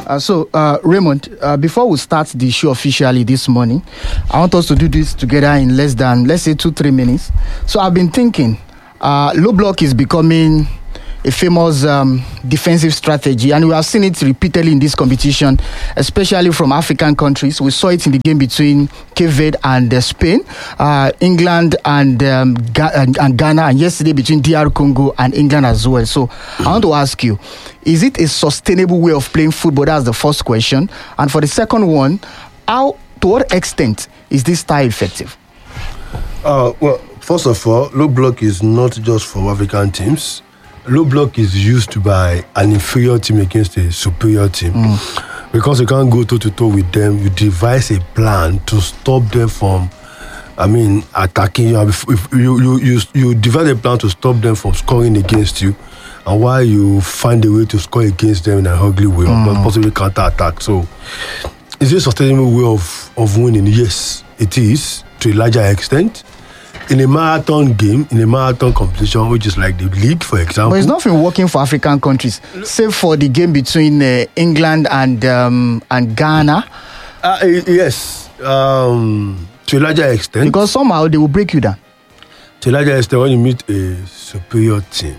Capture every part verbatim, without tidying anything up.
Uh, so, uh, Raymond, uh, before we start the show officially this morning, I want us to do this together in less than, let's say, two, three minutes. So, I've been thinking, uh, low block is becoming a famous um, defensive strategy, and we have seen it repeatedly in this competition, especially from African countries. We saw it in the game between Cape Verde and uh, Spain, uh, England and, um, Ga- and, and Ghana, and yesterday between D R Congo and England as well. So I want to ask you, is it a sustainable way of playing football? That's the first question. And for the second one, how, to what extent is this style effective? Uh, well, first of all, low block is not just for African teams. Low block is used by an inferior team against a superior team. Mm. Because you can't go toe-to-toe with them, you devise a plan to stop them from, I mean, attacking you. If you, you, you, you devise a plan to stop them from scoring against you, and while you find a way to score against them in an ugly way, mm. or possibly counter-attack. So, is it a sustainable way of, of winning? Yes, it is, to a larger extent. In a marathon game, in a marathon competition, which is like the league, for example. But it's not been working for African countries, save for the game between uh, England and um, and Ghana. Uh, yes, um, to a larger extent. Because somehow they will break you down. To a larger extent, when you meet a superior team,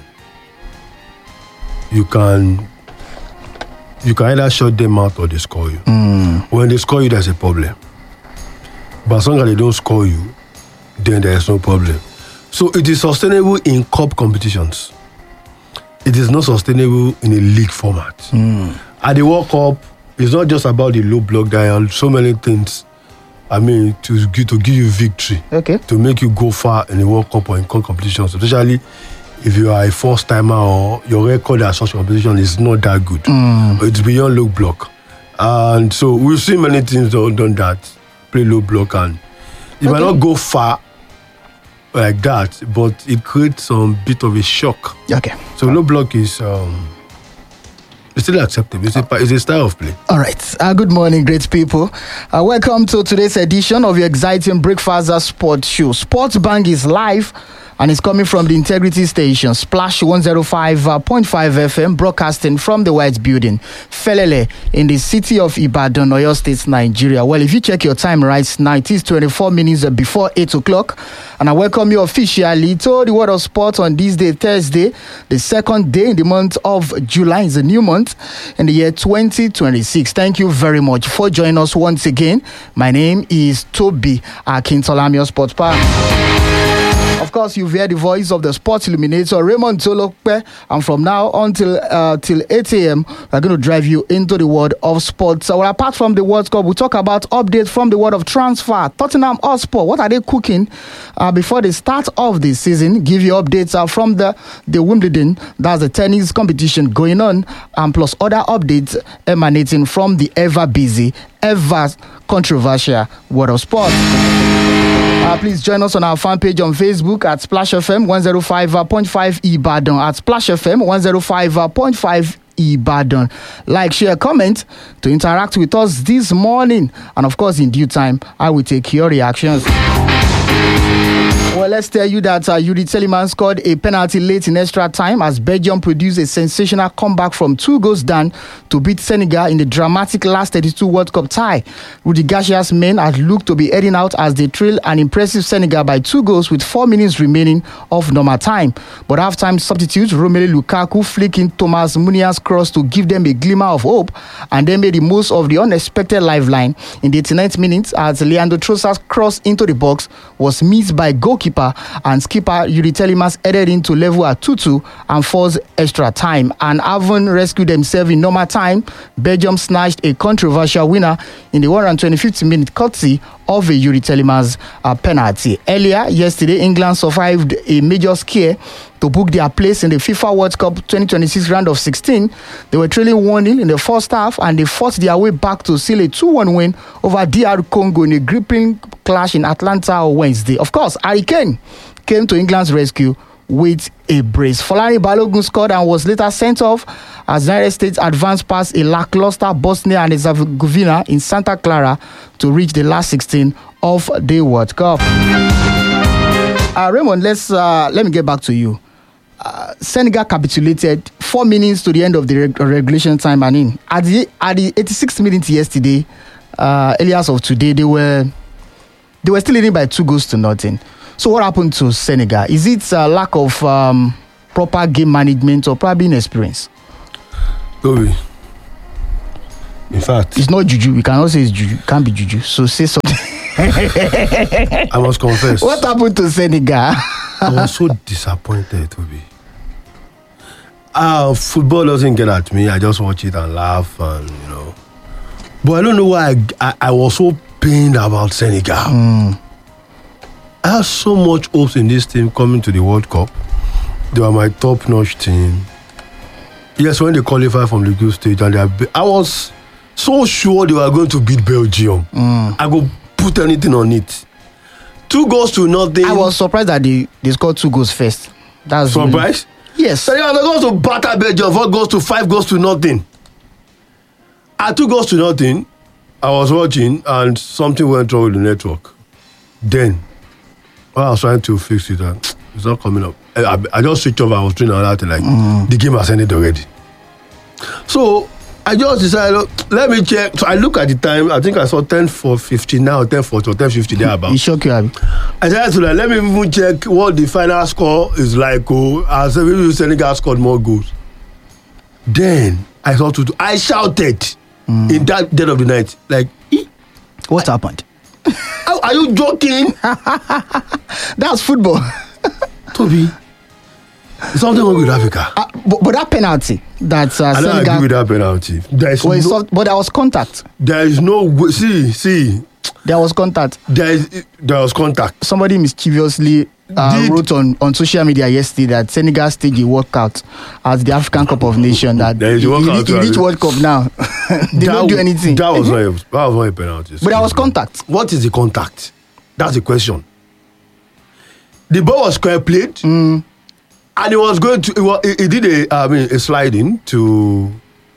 you can you can either shut them out or they score you. Mm. When they score you, there's a problem. But as long as they don't score you, then there is no problem. So it is sustainable in cup competitions. It is not sustainable in a league format. Mm. At the World Cup, it's not just about the low block. There are so many things, I mean, to give, to give you victory. Okay. To make you go far in the World Cup or in cup competitions, especially if you are a first-timer or your record at such competition is not that good. Mm. It's beyond low block. And so we've seen many teams that have done that, play low block, and you okay. might not go far like that, but it creates some bit of a shock. Okay. So low block is um, it's still acceptable. It's a, it's a style of play. All right. Uh, good morning, great people. Uh, welcome to today's edition of your exciting Breakfast Sports Show. Sports Bang is live, and it's coming from the Integrity Station, Splash one oh five point five F M, broadcasting from the White Building, Felele, in the city of Ibadan, Oyo State, Nigeria. Well, if you check your time right now, it is twenty-four minutes before eight o'clock, and I welcome you officially to the World of Sport on this day, Thursday, the second day in the month of July. It's a new month in the year twenty twenty-six. Thank you very much for joining us once again. My name is Toby Akintola, I'm your sports partner. Of course, you've heard the voice of the sports illuminator, Raymond Tolokpe, and from now until uh, till eight a.m., we're going to drive you into the world of sports. So, well, apart from the World Cup, we'll talk about updates from the world of transfer. Tottenham Hotspur, what are they cooking uh, before the start of the season? Give you updates uh, from the, the Wimbledon, that's the tennis competition going on, and plus other updates emanating from the ever-busy, ever controversial world of sports. Uh, please join us on our fan page on Facebook at Splash F M one oh five point five Ibadan, at Splash F M one oh five point five Ibadan. Like, share, comment to interact with us this morning. And of course, in due time, I will take your reactions. Well, let's tell you that uh, Yuri Telemann scored a penalty late in extra time as Belgium produced a sensational comeback from two goals down to beat Senegal in the dramatic last thirty-two World Cup tie. Rudi Garcia's men had looked to be heading out as they trailed an impressive Senegal by two goals with four minutes remaining of normal time. But half-time substitute Romelu Lukaku flicking Thomas Munia's cross to give them a glimmer of hope, and then made the most of the unexpected lifeline in the eighty-ninth minute as Leandro Trossard's cross into the box was missed by goalkeeper and skipper Yuri Telemans headed in to level at two two and forced extra time. And having rescued themselves in normal time, Belgium snatched a controversial winner in the one hundred twenty-fifth minute courtesy of a Yuri Telemans uh, penalty. Earlier yesterday, England survived a major scare to book their place in the FIFA World Cup twenty twenty-six round of sixteen. They were trailing one nil in the first half, and they fought their way back to seal a two one win over D R Congo in a gripping clash in Atlanta on Wednesday. Of course, Harry Kane came to England's rescue with a brace. Folani Balogun scored and was later sent off as United States advanced past a lackluster Bosnia and Herzegovina in Santa Clara to reach the last sixteen of the World Cup. Uh, Raymond, let's uh, let me get back to you. uh, Senegal capitulated four minutes to the end of the reg- regulation time, and in at the at the eighty-sixth minute yesterday, uh, earlier of today, they were they were still leading by two goals to nothing. So what happened to Senegal? Is it a lack of um, proper game management or probably inexperience? Toby, in fact, it's not juju. We cannot say it's juju. It can't be juju. So say something. I must confess. What happened to Senegal? I was so disappointed, Toby. Uh, football doesn't get at me. I just watch it and laugh, and you know. But I don't know why I, I, I was so pained about Senegal. Mm. I had so much hopes in this team coming to the World Cup. They were my top-notch team. Yes, when they qualified from the group stage, and they are, I was so sure they were going to beat Belgium. Mm. I go put anything on it. Two goals to nothing. I was surprised that they, they scored two goals first. That's surprised? Really, yes. So they are going to batter Belgium. Four goals to five goals to nothing. At two goals to nothing, I was watching and something went wrong with the network. Then, when I was trying to fix it, and it's not coming up. I, I, I just switched off. I was doing another thing like mm. the game has ended already. So I just decided, let me check. So I look at the time. I think I saw ten for fifty now, ten forty or ten fifty there about. It shocked you, Abi? I said to like, let me even check what the final score is like. Oh, I said maybe Senegal scored more goals. Then I saw to. I shouted mm. in that dead of the night, like, eh? What happened? Are, are you joking? That's football. Toby, there's something wrong with Africa. Uh, but, but that penalty that uh, I don't Senegal, agree with that penalty. There is well, no, soft, but there was contact. There is no way. See, see. There was contact. There is there was contact. Somebody mischievously uh, Did, wrote on, on social media yesterday that Senegal staged a workout at the African Cup of Nations. That there is a workout. In each World Cup now, they don't do anything. That was not a, that was not a penalty. But there was contact. What is the contact? That's the question. The ball was square played, mm. and it was going to. It, was, it, it did a, I mean, a sliding to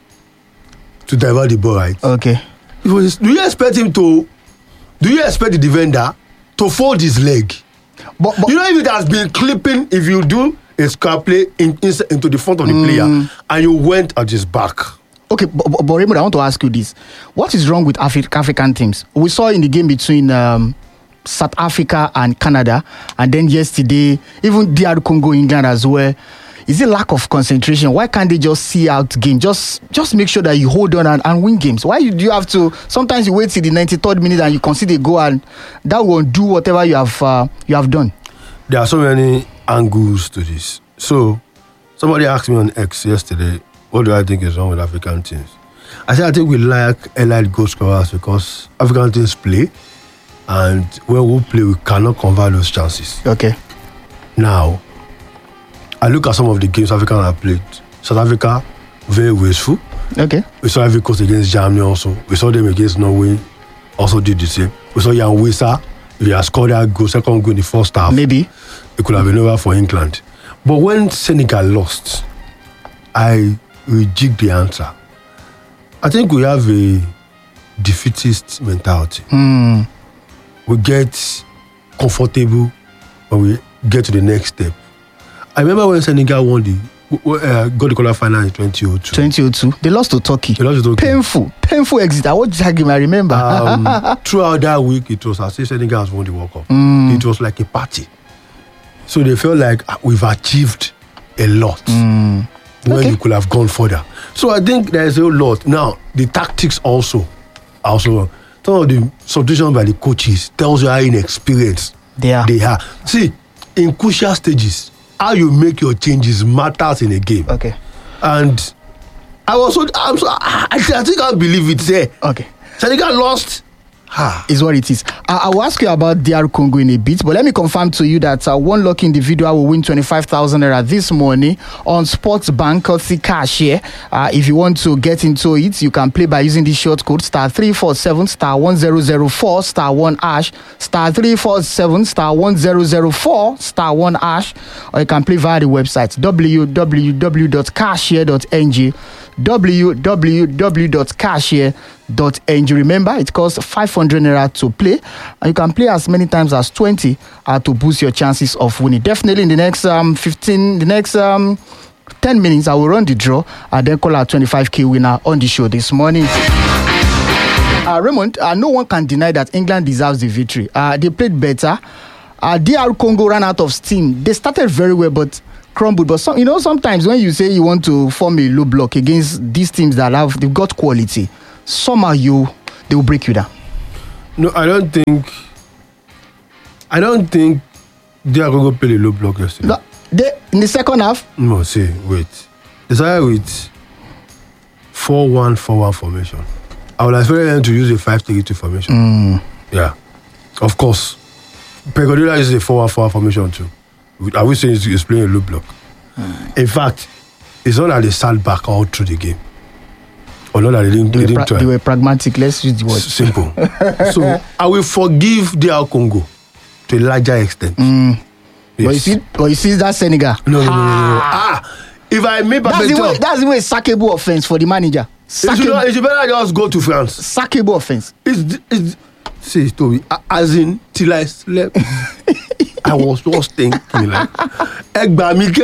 to divert the ball, right? Okay. It was, do you expect him to? Do you expect the defender to fold his leg? But, but, you know, if it has been clipping, if you do a square play in, in, into the front of the mm. player, and you went at his back. Okay, but, but, but Raymond, I want to ask you this: what is wrong with Afri- African teams? We saw in the game between. Um, South Africa and Canada, and then yesterday, even D R Congo, England as well. Is it lack of concentration? Why can't they just see out game? Just just make sure that you hold on and, and win games. Why do you have to? Sometimes you wait till the ninety-third minute and you concede a goal, and that will do whatever you have uh, you have done. There are so many angles to this. So, somebody asked me on X yesterday, what do I think is wrong with African teams? I said I think we lack elite goal scorers because African teams play. And when we play, we cannot convert those chances. Okay. Now, I look at some of the games Africa have played. South Africa, very wasteful. Okay. We saw Ivory Coast against Germany also. We saw them against Norway, also did the same. We saw Jan Wissa, if he had scored that goal, second goal in the first half. Maybe. It could have been over for England. But when Senegal lost, I rejig the answer. I think we have a defeatist mentality. Hmm. We get comfortable when we get to the next step. I remember when Senegal won the uh, got the quarter final in twenty oh two. twenty oh two. They lost to Turkey. They lost to Turkey. Painful, painful exit. I watched that game. I remember. Um, throughout that week, it was as if Senegal has won the World Cup. Mm. It was like a party. So they felt like we've achieved a lot Mm. when Okay. you could have gone further. So I think there is a lot. Now the tactics also, also. Some of the substitutions by the coaches tells you how inexperienced They are. they are. See, in crucial stages, how you make your changes matters in a game. Okay. And I was so, I'm so, I, I think I believe it's there. Okay. Senegal lost. Ha. Is what it is. I, I will ask you about D R Congo in a bit, but let me confirm to you that uh, one lucky individual will win twenty-five thousand naira this morning on Sports Bank Courtesy Cash here. Uh, if you want to get into it, you can play by using the short code star three four seven star one zero zero four star one hash star three four seven star one zero zero four star one hash, or you can play via the website w w w dot cashier dot n g. w w w dot cashier dot n g. Remember, it costs five hundred naira to play, and you can play as many times as twenty uh, to boost your chances of winning. Definitely in the next um, fifteen, the next um, ten minutes, I will run the draw and then call our twenty-five k winner on the show this morning. Uh, Raymond, uh, no one can deny that England deserves the victory. Uh, they played better. Uh, D R Congo ran out of steam. They started very well, but crumbled. But some, you know, sometimes when you say you want to form a low block against these teams that have, they've got quality, somehow you they will break you down. No, I don't think. I don't think D R Congo played a low block yesterday. No, they, in the second half. No, see, wait. They started with four one four one formation. I would expect them to use a five three two formation. Mm. Yeah, of course. Pep Guardiola uses a four one four one formation too. I wish he's playing a low block. Mm. In fact, it's not that they sat back all through the game. Or not that they didn't, they, they were didn't pra- try. they were pragmatic. Let's use the word. S- simple. So I will forgive D R Congo to a larger extent. Mm. Yes. But you see, but you see that Senegal. No, no, no, no, no. Ah, if I make That's perfect the way. job, That's the way. Sackable offense for the manager. it should, not, Sackable, it should better just go to France. sackable offense. It's, it's see Toby, as in till I slept, I was just thinking like, Egba Mike.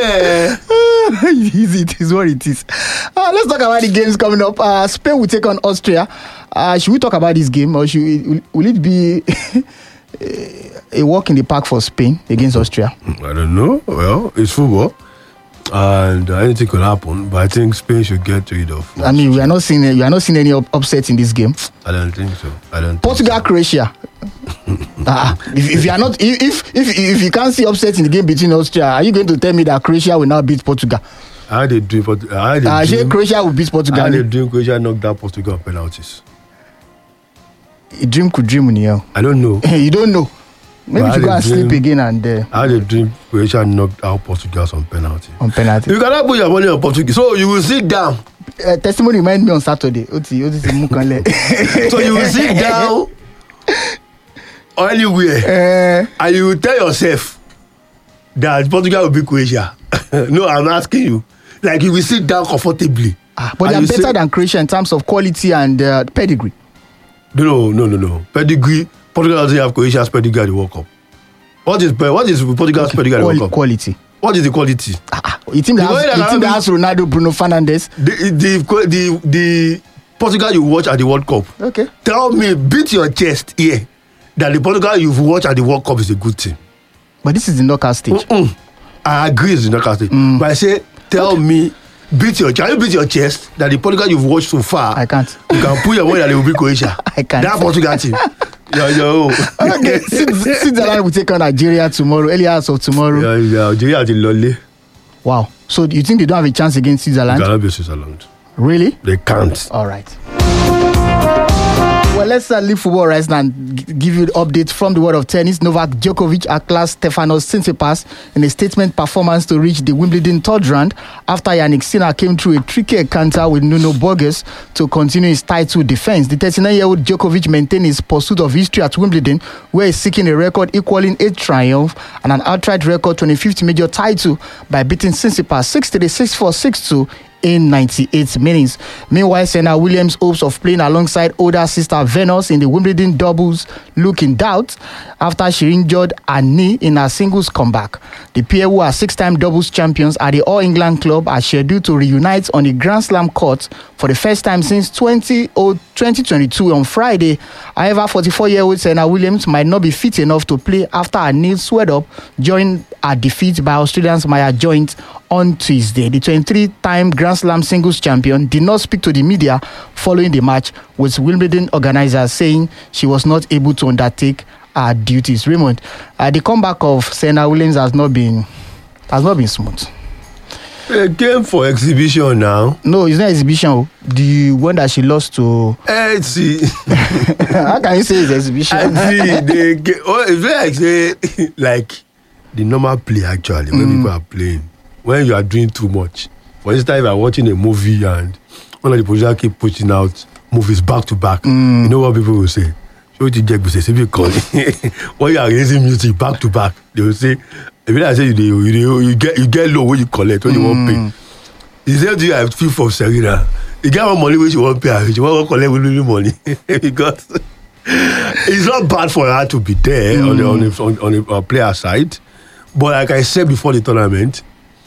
Easy, it is what it is. Uh, let's talk about the games coming up. Uh, Spain will take on Austria. Uh, should we talk about this game, or should we, will, will it be a walk in the park for Spain against Austria? I don't know. Well, it's football, and uh, anything could happen. But I think Spain should get rid of. I mean, we are not seeing we are not seeing any up- upsets in this game. I don't think so. I don't. Portugal, think so. Croatia. uh, if, if you are not, if, if if you can't see upsets in the game between Austria, are you going to tell me that Croatia will now beat Portugal? I had a dream. But I had a Uh, dream. Croatia will beat I Portugal. had a dream. Croatia knocked out Portugal on penalties. A dream could dream in here. I don't know. You don't know. Maybe But you I should go had and a sleep dream. again and uh, I had a dream. Croatia knocked out Portugal on penalty. on penalty. You cannot put your money on Portugal. So you will sit down. Uh, testimony remind me on Saturday. Oti, oti si mu kan le. So you will sit down or anywhere Uh, and you will tell yourself that Portugal will beat Croatia. No, I'm asking you. Like you will sit down comfortably. ah, but they And are you better say- than Croatia in terms of quality and uh, pedigree. No, no, no, no. Pedigree. Portugal doesn't have Croatia's pedigree at the World Cup. What is what is Portugal's pedigree at the World Quali- Cup? quality. What is the quality? Ah, ah, you think that The way has, that you I think that have has Ronaldo, Bruno Fernandes? The the the the Portugal you watch at the World Cup. Okay. Tell me, beat your chest here that the Portugal you've watched at the World Cup is a good team. But this is the knockout stage. Mm-mm. I agree it's the knockout stage. Mm. But I say, tell okay. me, beat your can you beat your chest that the Portugal you've watched so far? I can't. You can put your money that they will beat Croatia. I can't. That Portugal team. Yo, yo. Okay, Switzerland will take on Nigeria tomorrow, early hours of tomorrow. Yeah, yeah, Nigeria at the lolly. Wow. So you think they don't have a chance against Switzerland? They cannot be Switzerland. Really? They can't. All right. Well, let's uh, leave football right now and g- give you the update from the world of tennis. Novak Djokovic outclassed Stefanos Tsitsipas in a statement performance to reach the Wimbledon third round after Yannick Sinner came through a tricky encounter with Nuno Borges to continue his title defense. The thirty-nine-year-old Djokovic maintained his pursuit of history at Wimbledon, where he's seeking a record equaling eight triumphs and an outright record twenty-fifth major title by beating Tsitsipas six three, six four, six two in ninety-eight minutes. Meanwhile, Serena Williams' hopes of playing alongside older sister Venus in the Wimbledon doubles look in doubt after she injured her knee in her singles comeback. The pair, who are six-time doubles champions at the All England club, are scheduled to reunite on the Grand Slam court for the first time since twenty twenty-two on Friday. However, forty-four-year-old Serena Williams might not be fit enough to play after her knee swelled up during her defeat by Australians Maya Joint on Tuesday. The twenty-three-time Grand Slam singles champion did not speak to the media following the match, with Wimbledon organizers saying she was not able to undertake her duties. Raymond, uh, the comeback of Serena Williams has not been has not been smooth. They came for exhibition now. No, it's not exhibition. oh. The one that she lost to. Eh, see. How can you say it's exhibition? I see. They get, oh, it's like say like the normal play actually when Mm. people are playing. When you are doing too much. For instance, if you are watching a movie and one of the producers keep pushing out movies back to back, Mm. you know what people will say? So you get say because when you are raising music back to back, they will say, if I say you, you, you, you get you get low when you collect when you want pay. The same thing I feel for Serena. the guy want money which you want pay, you want to collect with money because it's not bad for her to be there mm. on the on the, on, on the uh, player side, but like I said before the tournament,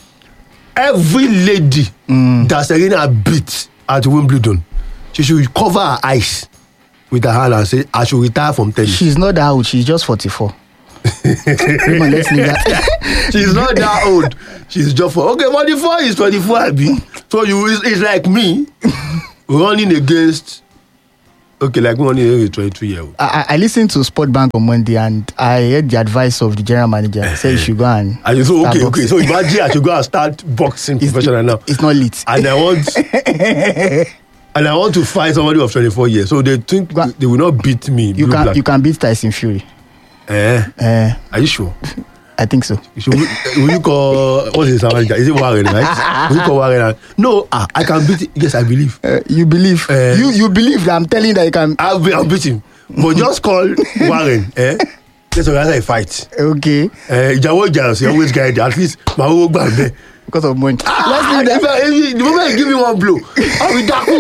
every lady mm. that Serena beat at Wimbledon, she should cover her eyes with her hand and say, I should retire from tennis. She's not that old. She's just forty-four. Come on, let's leave that. She's not that old. She's just for okay. forty-four is twenty-four. I be so you. It's, it's like me running against. Okay, like me running against a twenty-two year old. I, I listened to Sport Bank on Monday and I heard the advice of the general manager. He said you should go and. And you so okay, okay. So imagine I should go and start boxing it's, professional now. It's not lit. And I want. And I want to fight somebody of twenty-four years. So they think they will not beat me. You can black. You can beat Tyson Fury. Eh? Eh. Are you sure? I think so. You should, will you call what is it? Is it Warren, right? Will you call Warren? No, ah, I can beat it. Yes, I believe. Uh, you believe? Uh, you you believe that I'm telling you that you can. I'll be I'll beat him. But just call Warren. Eh? Let's organize a fight. Okay. Eh, Jawo Giles, you always guide. At least my whole back there. Because of money. Ah, Let's leave that. If, if, the moment you give me one blow, I'll be dark.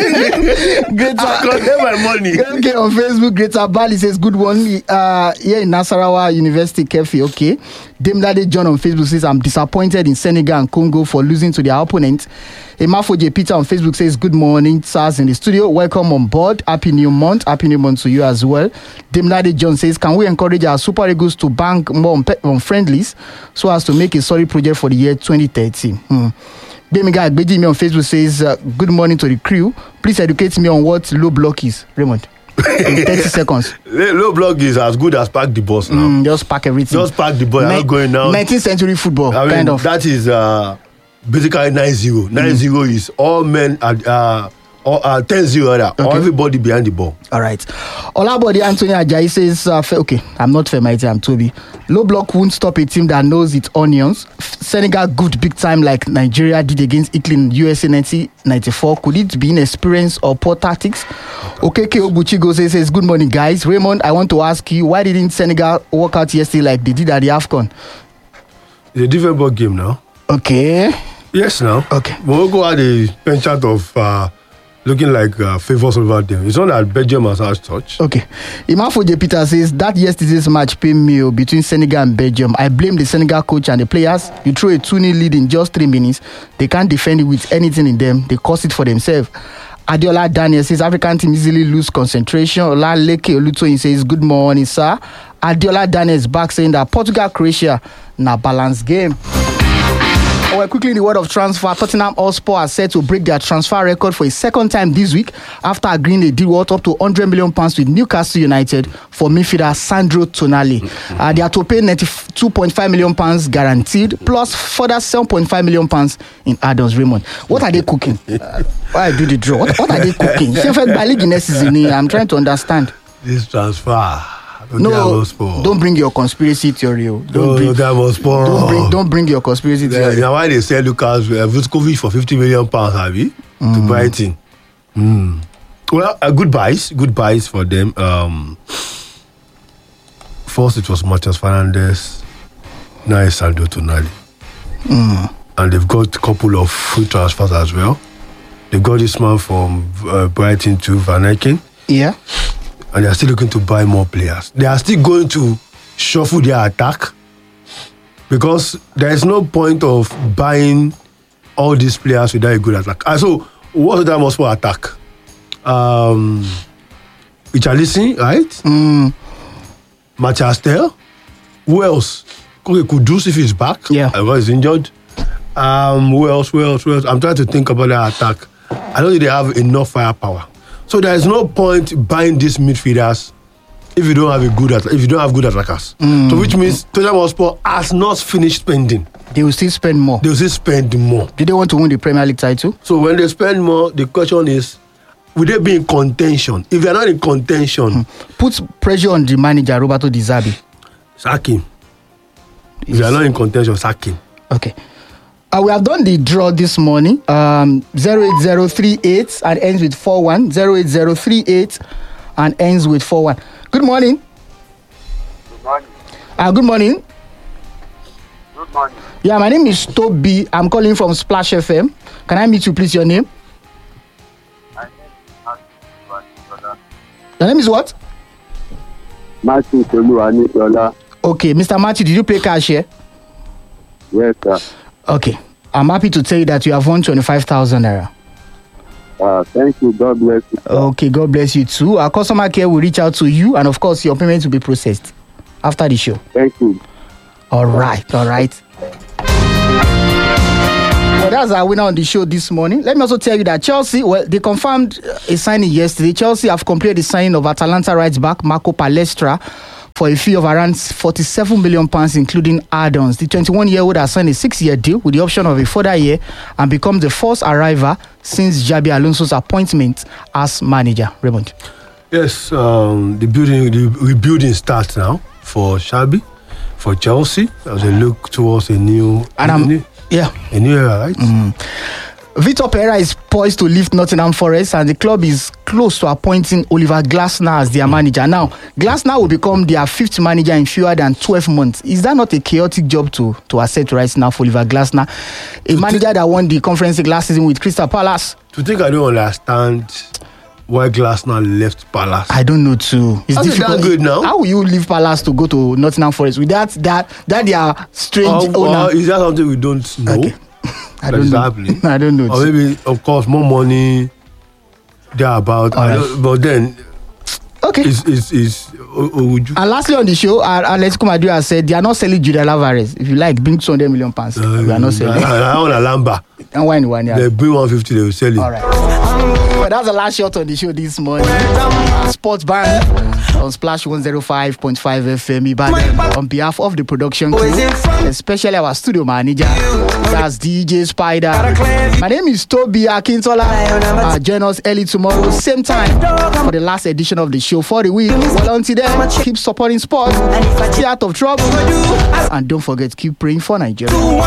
Greater, I collect my money. Okay, on Facebook, Greater Bali says, good one. Uh, here in Nasarawa University, Kefi, okay. Demlade John on Facebook says, I'm disappointed in Senegal and Congo for losing to their opponent. Emafoje Peter on Facebook says, good morning, SARS in the studio. Welcome on board. Happy new month. Happy new month to you as well. Demlade John says, can we encourage our Super Eagles to bank more on, pe- on friendlies so as to make a solid project for the year twenty thirty? Hmm. Bemiga Agbeji me on Facebook says, uh, good morning to the crew. Please educate me on what low block is. Raymond. In thirty seconds. Low block is as good as park the bus now. Mm, just park everything. Just park the bus. I'm not going now. nineteenth century football, I mean, kind of. That is uh, basically nine zero. nine zero mm. is all men at uh, or uh, ten zero. Okay. Or everybody behind the ball. All right. Olabode Anthony Ajayi says, uh, okay, I'm not Femaite, I'm Toby. Low block won't stop a team that knows its onions. Senegal good big time like Nigeria did against Italy in U S A nineteen ninety-four. Could it be inexperience or poor tactics? Okay, K. Obuchigo says, says, good morning, guys. Raymond, I want to ask you, why didn't Senegal work out yesterday like they did at the AFCON? It's a different ball game now. Okay. Yes, now. Okay. We'll go at the penchant of uh, looking like uh, favors over them. It's not that Belgium has had touch. Okay. Imafoje Peter says that yesterday's match pain me between Senegal and Belgium. I blame the Senegal coach and the players. You throw a two nil lead in just three minutes. They can't defend it with anything in them. They cost it for themselves. Adiola Daniel says African team easily lose concentration. Ola Leke Olutoyin says good morning, sir. Adiola Daniel is back saying that Portugal Croatia na balance game. Oh, well, quickly in the world of transfer, Tottenham Hotspur are set to break their transfer record for a second time this week after agreeing a deal worth up to one hundred million pounds with Newcastle United for midfielder Sandro Tonali. Mm-hmm. Uh, they are to pay ninety-two point five million pounds guaranteed plus further seven point five million pounds in add-ons. Raymond, what are they cooking? Uh, why do the draw? What, what are they cooking? I'm trying to understand. This transfer. No, don't bring your conspiracy theory. Don't, no, bring, don't, bring, don't bring your conspiracy theory. Now why they sell Lucas uh, Vuskovic for fifty million pounds, have you? Mm. To Brighton. Mm. Well, uh, good buys, good buys for them. Um, first it was Matheus Fernandes, now it's Sandro Tonali. Mm. And they've got a couple of free transfers as well. They got this man from uh, Brighton to Van Eyck. Yeah. And they are still looking to buy more players. They are still going to shuffle their attack because there is no point of buying all these players without a good attack. And so, what's that most for attack? Um, Richarlison, right? Mm. Matthias Tel. Who else? Okay, Kudus if he's back. Yeah. I was injured. Um, who else? Who else? Who else? I'm trying to think about that attack. I don't think they have enough firepower. So there is no point buying these midfielders if you don't have a good if you don't have good attackers. Mm. So which means Tottenham Hotspur has not finished spending. They will still spend more. They will still spend more. Do they want to win the Premier League title? So when they spend more, the question is, will they be in contention? If they are not in contention, mm. put pressure on the manager Roberto Di Zerbi. Sack him. If they are not in contention, sack him. Okay. Uh, we have done the draw this morning. Um, zero eight zero three eight and ends with four one. zero eight zero three eight and ends with four one. Good morning. Good morning. Uh, good morning. Good morning. Yeah, my name is Toby. I'm calling from Splash F M. Can I meet you, please, your name? My name is Matthew Oluwanisola. Your name is what? Matthew Oluwanisola. Okay, Mister Matthew, did you play cash here? Yes, sir. Okay, I'm happy to tell you that you have won twenty-five thousand naira. Uh, thank you. God bless you. Sir. Okay, God bless you too. Our customer care will reach out to you, and of course, your payment will be processed after the show. Thank you. All right, all right. Well, that's our winner on the show this morning. Let me also tell you that Chelsea, well, they confirmed a signing yesterday. Chelsea have completed the signing of Atalanta right back Marco Palestra for a fee of around forty-seven million pounds, including add-ons. The twenty-one-year-old has signed a six-year deal with the option of a further year and becomes the first arrival since Xabi Alonso's appointment as manager. Raymond. Yes, um, the building, the rebuilding starts now for Xabi, for Chelsea, as they look towards a new, And a I'm, new, yeah. a new era, right? Vitor Pereira is poised to lift Nottingham Forest, and the club is close to appointing Oliver Glasner as their manager. Now, Glasner will become their fifth manager in fewer than twelve months. Is that not a chaotic job to, to accept right now for Oliver Glasner? A manager that won the Conference League last season with Crystal Palace? To think I don't understand why Glasner left Palace. I don't know too. It's How's it difficult. that good now? How will you leave Palace to go to Nottingham Forest with that that that their strange Oh, owner? uh, is that something we don't know? Okay. I that don't is know. happening? I don't know. Or too. maybe, of course, more money there about. I Alright. don't- but then, Okay. it's, it's, it's, oh, oh, would you, And lastly on the show, uh, Atletico Madrid has said they are not selling Julian Alvarez. If you like, bring two hundred million pounds. we are not selling. I, I want a Lamba. And why one They yeah. bring one fifty, they will sell it. All right. Well, that's the last shot on the show this morning. Sports Band on Splash one oh five point five F M Ibadan. On behalf of the production crew, especially our studio manager, that's D J Spider. My name is Toby Akintola. Uh, join us early tomorrow, same time, for the last edition of the show for the week. Well, until then, keep supporting sports, stay out of trouble, and don't forget, keep praying for Nigeria.